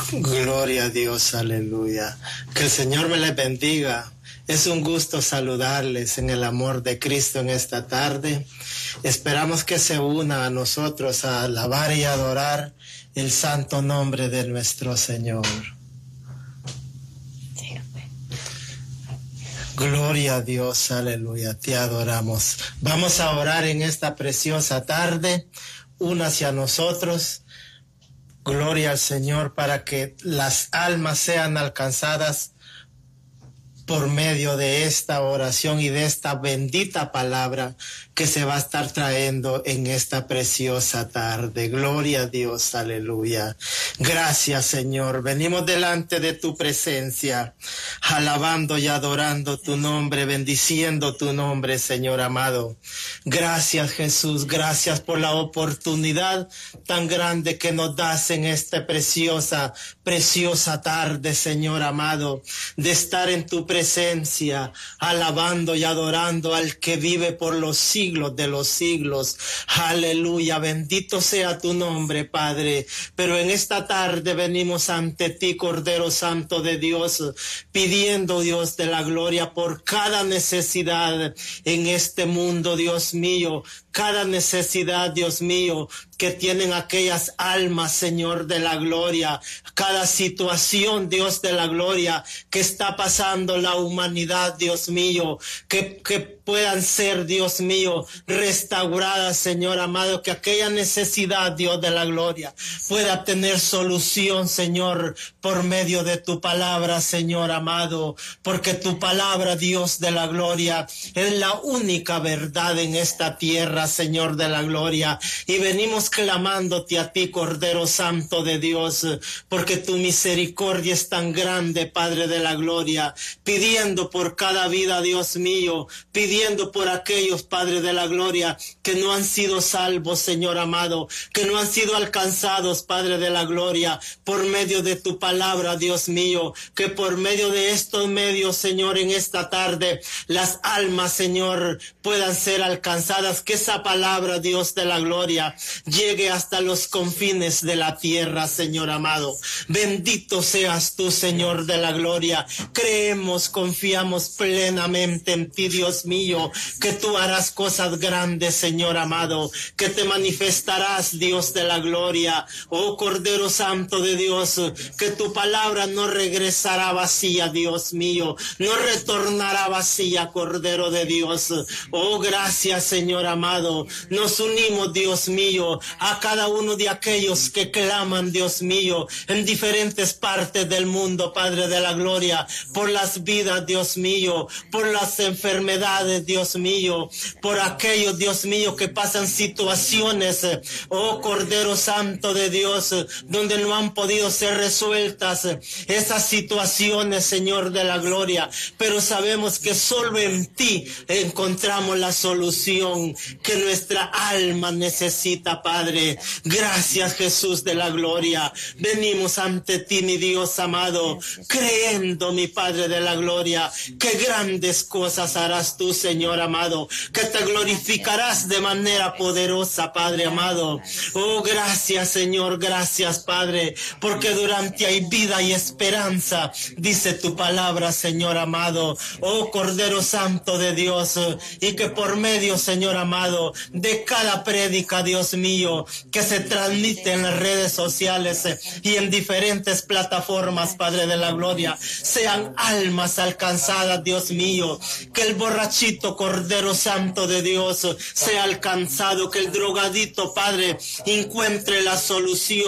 Gloria a Dios, aleluya. Que el Señor me les bendiga. Es un gusto saludarles en el amor de Cristo en esta tarde. Esperamos que se una a nosotros a alabar y adorar el santo nombre de nuestro Señor. Gloria a Dios, aleluya, te adoramos. Vamos a orar en esta preciosa tarde, una hacia nosotros. Gloria al Señor para que las almas sean alcanzadas por medio de esta oración y de esta bendita palabra que se va a estar trayendo en esta preciosa tarde. Gloria a Dios, aleluya. Gracias, Señor. Venimos delante de tu presencia, alabando y adorando tu nombre, bendiciendo tu nombre, Señor amado. Gracias, Jesús. Gracias por la oportunidad tan grande que nos das en esta preciosa tarde, Señor amado, de estar en tu presencia, alabando y adorando al que vive por los siglos de los siglos. Aleluya, bendito sea tu nombre, Padre. Pero en esta tarde venimos ante ti, Cordero Santo de Dios, pidiendo, Dios de la gloria, por cada necesidad en este mundo, Dios mío, cada necesidad, Dios mío, que tienen aquellas almas, Señor de la gloria, cada situación, Dios de la gloria, que está pasando la humanidad, Dios mío, que puedan ser, Dios mío, restauradas, Señor amado, que aquella necesidad, Dios de la gloria, pueda tener solución, Señor, por medio de tu palabra, Señor amado, porque tu palabra, Dios de la gloria, es la única verdad en esta tierra, Señor de la gloria, y venimos clamándote a ti, Cordero Santo de Dios, porque tu misericordia es tan grande, Padre de la gloria, pidiendo por cada vida, Dios mío, pidiendo por aquellos, Padre de la gloria, que no han sido salvos, Señor amado, que no han sido alcanzados, Padre de la gloria, por medio de tu palabra, Dios mío, que por medio de estos medios, Señor, en esta tarde, las almas, Señor, puedan ser alcanzadas, que esa palabra, Dios de la gloria, llegue hasta los confines de la tierra, Señor amado. Bendito seas tú, Señor de la gloria. Creemos, confiamos plenamente en ti, Dios mío, que tú harás cosas grandes, Señor amado, que te manifestarás, Dios de la gloria. Oh Cordero Santo de Dios, que tu palabra no regresará vacía, Dios mío, no retornará vacía, Cordero de Dios. Oh, gracias, Señor amado. Nos unimos, Dios mío, a cada uno de aquellos que claman, Dios mío, en diferentes partes del mundo, Padre de la gloria, por las vidas, Dios mío, por las enfermedades, Dios mío, por aquellos, Dios mío, que pasan situaciones, oh Cordero Santo de Dios, donde no han podido ser resueltas esas situaciones, Señor de la gloria, pero sabemos que solo en ti encontramos la solución que nuestra alma necesita, Padre. Gracias, Jesús de la gloria. Venimos ante ti, mi Dios amado, creyendo, mi Padre de la gloria, que grandes cosas harás tú, Señor amado, que te glorificarás de manera poderosa, Padre amado. Oh, gracias, Señor, gracias, Padre, porque durante hay vida y esperanza, dice tu palabra, Señor amado. Oh, Cordero Santo de Dios, y que por medio, Señor amado, de cada prédica, Dios mío, que se transmite en las redes sociales y en diferentes plataformas, Padre de la gloria, sean almas alcanzadas, Dios mío, que el borrachito, Cordero Santo de Dios, sea alcanzado, que el drogadito, Padre, encuentre la solución,